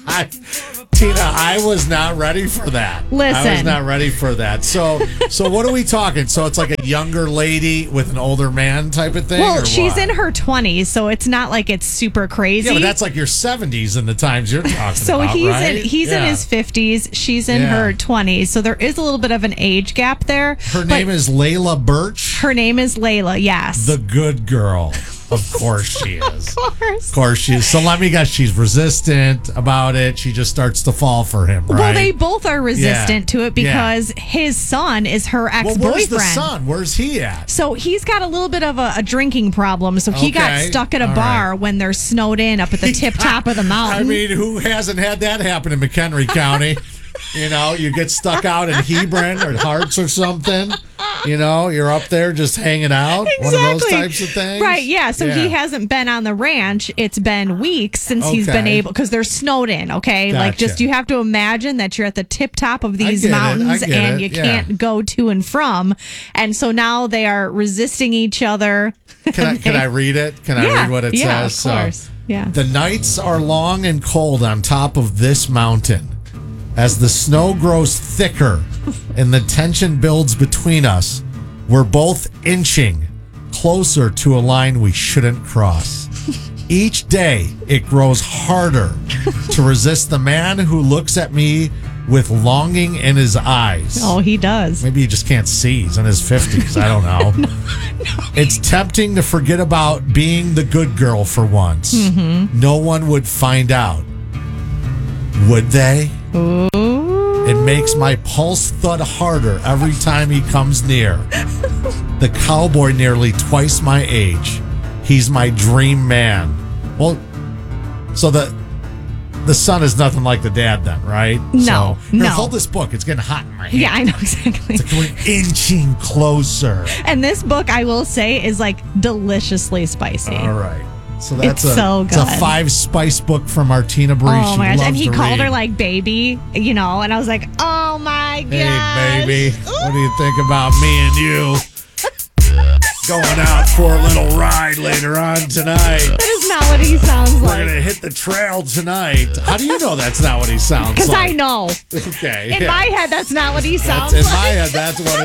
Tina, I was not ready for that. Listen. I was not ready for that. So what are we talking? So it's like a younger lady with an older man type of thing? Well, or she's what? in her 20s, so it's not like it's super crazy. Yeah, but that's like your 70s in the times you're talking so about, right? he's in his 50s. She's in her 20s. So there is a little bit of an age gap there. Her name is Layla Birch. Her name is Layla, yes. The good girl. Of course she is. Of course she is. So let me guess, she's resistant about it. She just starts to fall for him, right? Well, they both are resistant to it because his son is her ex-boyfriend. Well, where's the son? Where's he at? So he's got a little bit of a drinking problem. So he got stuck at a bar when they're snowed in up at the tip top of the mountain. I mean, who hasn't had that happen in McHenry County? You know, you get stuck out in Hebron or Hearts or something. You know, you're up there just hanging out. Exactly. One of those types of things. Right, yeah. So he hasn't been on the ranch. It's been weeks since he's been able, because they're snowed in, okay? Gotcha. Like, just you have to imagine that you're at the tip top of these mountains and you can't go to and from. And so now they are resisting each other. Can I read it? Can I read what it says? Of course. The nights are long and cold on top of this mountain. As the snow grows thicker and the tension builds between us, we're both inching closer to a line we shouldn't cross. Each day, it grows harder to resist the man who looks at me with longing in his eyes. Oh, he does. Maybe he just can't see. He's in his 50s. I don't know. It's tempting to forget about being the good girl for once. Mm-hmm. No one would find out. Would they? Ooh. It makes my pulse thud harder every time he comes near. The cowboy nearly twice my age. He's my dream man. Well, so the son is nothing like the dad then, right? No, Here, hold this book. It's getting hot in my hand. Yeah, I know exactly. It's like we're inching closer. And this book, I will say, is like deliciously spicy. All right. So that's so good. It's a 5 spice book from Martina Bree. Oh my gosh. And he called read. her like baby, you know, and I was like, oh my gosh. Hey, baby. What do you think about me and you going out for a little ride later on tonight? That is not what he sounds like. We're going to hit the trail tonight. How do you know that's not what he sounds like? Because I know. Okay. In my head, that's not what he sounds In like. my head, that's what